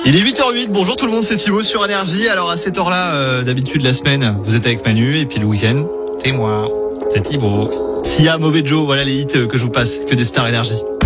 Il est 8h08, bonjour tout le monde, c'est Thibaut sur Énergie. Alors à cette heure-là, d'habitude la semaine, vous êtes avec Manu et puis le week-end, c'est moi, c'est Thibaut. Sia, Mauvais Joe, voilà les hits que je vous passe, que des stars Énergie.